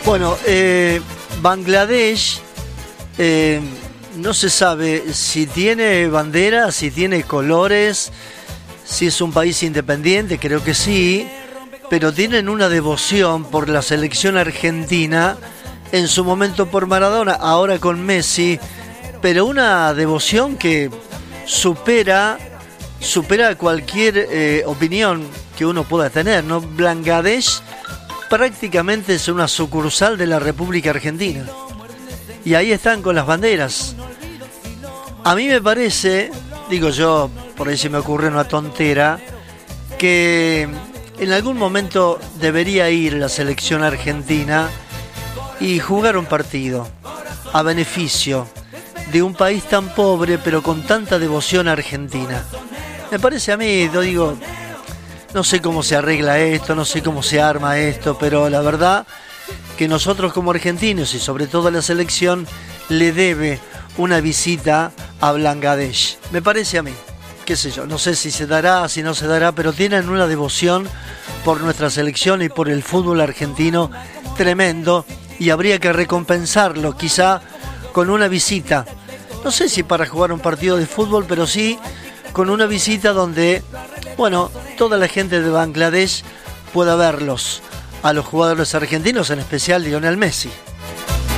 Bueno, Bangladesh no se sabe si tiene bandera, si tiene colores, si es un país independiente, creo que sí, pero tienen una devoción por la selección argentina, en su momento por Maradona, ahora con Messi, pero una devoción que supera cualquier opinión que uno pueda tener, ¿no? Bangladesh prácticamente es una sucursal de la República Argentina. Y ahí están con las banderas. A mí me parece, digo yo, por ahí se me ocurre una tontera, que en algún momento debería ir la selección argentina y jugar un partido a beneficio de un país tan pobre pero con tanta devoción argentina. Me parece a mí, yo digo, no sé cómo se arregla esto, no sé cómo se arma esto, pero la verdad que nosotros como argentinos y sobre todo la selección le debe una visita a Bangladesh. Me parece a mí, qué sé yo, no sé si se dará, si no se dará, pero tienen una devoción por nuestra selección y por el fútbol argentino tremendo y habría que recompensarlo quizá con una visita. No sé si para jugar un partido de fútbol, pero sí con una visita donde, bueno, toda la gente de Bangladesh pueda verlos, a los jugadores argentinos, en especial Lionel Messi.